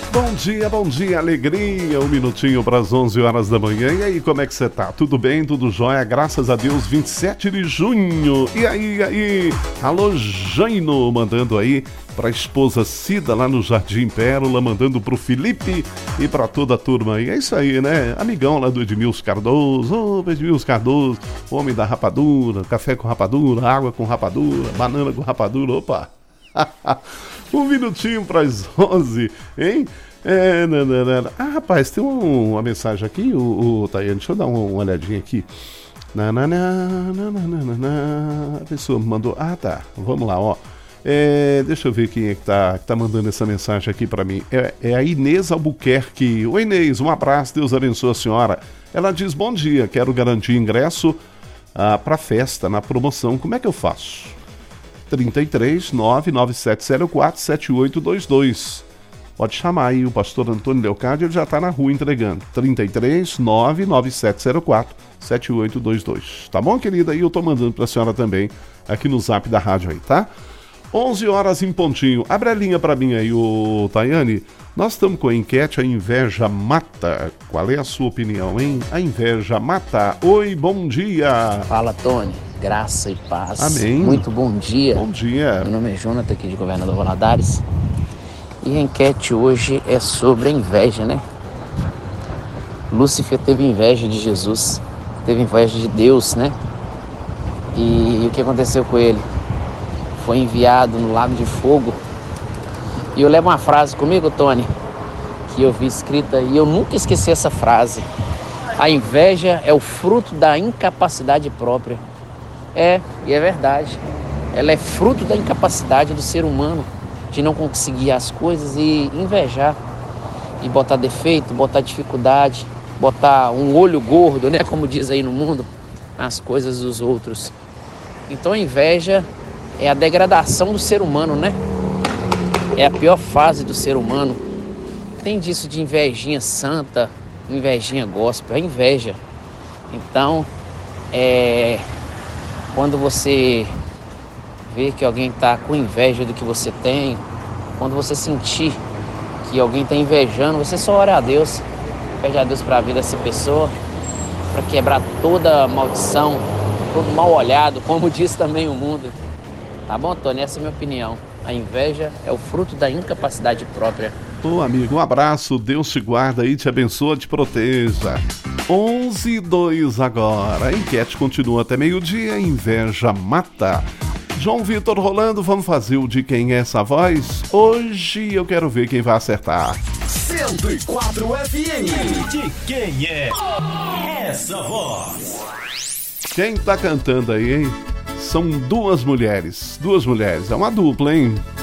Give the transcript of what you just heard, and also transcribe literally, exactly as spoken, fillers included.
Bom dia, bom dia, alegria, um minutinho para as onze horas da manhã. E aí, como é que você tá? Tudo bem? Tudo jóia? Graças a Deus, vinte e sete de junho. E aí, e aí? Alô, Jaino, mandando aí para a esposa Cida lá no Jardim Pérola, mandando pro Felipe e para toda a turma aí. É isso aí, né? Amigão lá do Edmilson Cardoso, ô, oh, Edmilson Cardoso, homem da rapadura, café com rapadura, água com rapadura, banana com rapadura, opa! Um minutinho para as onze, hein? É, não, não, não. Ah, rapaz, tem um, uma mensagem aqui, o, o Tayane, deixa eu dar uma, uma olhadinha aqui. Na, na, na, na, na, na, na. A pessoa me mandou. Ah, tá. Vamos lá, ó. É, deixa eu ver quem é que tá, que tá mandando essa mensagem aqui para mim. É, é a Inês Albuquerque. Oi, Inês, um abraço, Deus abençoe a senhora. Ela diz: bom dia, quero garantir ingresso ah, para festa na promoção. Como é que eu faço? trinta e três, nove nove sete zero quatro, sete oito dois dois. Pode chamar aí o pastor Antônio Leocádio, ele já está na rua entregando. trinta e três, nove nove sete zero quatro, sete oito dois dois. Tá bom, querida? E eu tô mandando para a senhora também aqui no zap da rádio aí, tá? onze horas em pontinho. Abre a linha para mim aí, ô Tayane. Nós estamos com a enquete, a inveja mata. Qual é a sua opinião, hein? A inveja mata. Oi, bom dia. Fala, Tony. Graça e paz. Amém. Muito bom dia. Bom dia. Meu nome é Jonathan, aqui de Governador Valadares. E a enquete hoje é sobre a inveja, né? Lúcifer teve inveja de Jesus, teve inveja de Deus, né? E o que aconteceu com ele? Foi enviado no lago de fogo. E eu levo uma frase comigo, Tony, que eu vi escrita e eu nunca esqueci essa frase. A inveja é o fruto da incapacidade própria. É, e é verdade. Ela é fruto da incapacidade do ser humano de não conseguir as coisas e invejar. E botar defeito, botar dificuldade, botar um olho gordo, né? Como diz aí no mundo, nas coisas dos outros. Então a inveja é a degradação do ser humano, né? É a pior fase do ser humano. Tem disso de invejinha santa, invejinha gospel, é inveja. Então, é... quando você vê que alguém está com inveja do que você tem, quando você sentir que alguém está invejando, você só ora a Deus, pede a Deus para a vida dessa pessoa, para quebrar toda maldição, todo mal olhado, como diz também o mundo. Tá bom, Tony? Essa é a minha opinião. A inveja é o fruto da incapacidade própria. Ô, amigo, um abraço, Deus te guarda aí, te abençoa, te proteja. onze e dois agora, a enquete continua até meio-dia, inveja mata. João Vitor rolando, vamos fazer o de quem é essa voz? Hoje eu quero ver quem vai acertar. cento e quatro F M, de quem é essa voz? Quem tá cantando aí, hein? São duas mulheres, duas mulheres, é uma dupla, hein?